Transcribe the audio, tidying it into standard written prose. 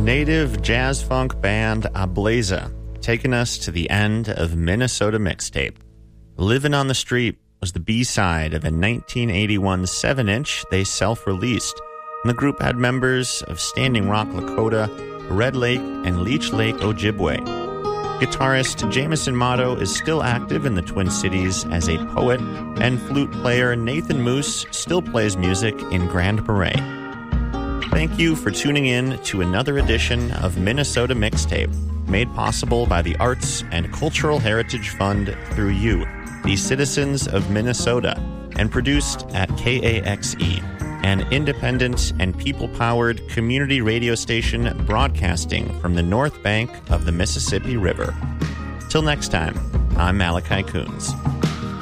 native jazz funk band Ablaza, taking us to the end of Minnesota Mixtape. Livin' on the Street was the B-side of a 1981 7-inch they self-released, and the group had members of Standing Rock Lakota, Red Lake, and Leech Lake Ojibwe. Guitarist Jameson Motto is still active in the Twin Cities as a poet, and flute player Nathan Moose still plays music in Grand Marais. Thank you for tuning in to another edition of Minnesota Mixtape, made possible by the Arts and Cultural Heritage Fund through you, the citizens of Minnesota, and produced at KAXE, an independent and people-powered community radio station broadcasting from the north bank of the Mississippi River. Till next time, I'm Malachi Coons.